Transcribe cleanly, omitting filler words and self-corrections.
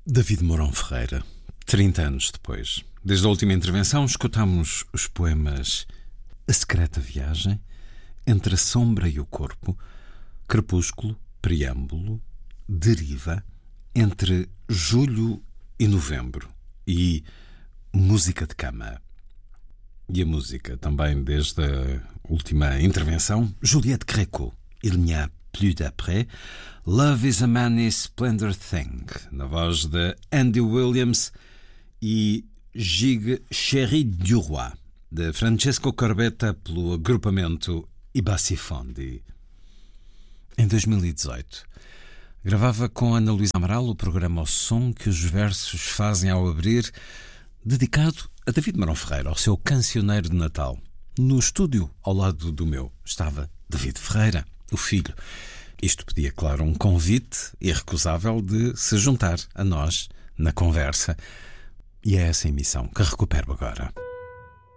David Mourão Ferreira, 30 anos depois. Desde a última intervenção, escutámos os poemas A Secreta Viagem, Entre a Sombra e o Corpo, Crepúsculo, Preâmbulo, Deriva, Entre Julho e Novembro e Música de Cama. E a música também desde a última intervenção, Juliette Gréco, Il n'y a plus d'après, Love is a Many Splendid Thing, na voz de Andy Williams, e Gigue Chéri du Roi, de Francesco Corbetta, pelo agrupamento I Bassi Fondi. Em 2018, gravava com Ana Luísa Amaral o programa O Som que os versos fazem ao abrir, dedicado a David Mourão Ferreira, ao seu cancioneiro de Natal. No estúdio, ao lado do meu, estava David Ferreira, o filho. Isto pedia, claro, um convite irrecusável de se juntar a nós na conversa. E é essa emissão que recupero agora.